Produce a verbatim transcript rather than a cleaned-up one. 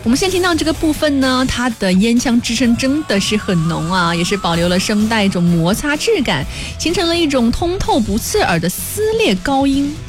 我们现在听到这个部分呢，它的烟腔支撑真的是很浓啊，也是保留了声带一种摩擦质感，形成了一种通透不刺耳的撕裂高音。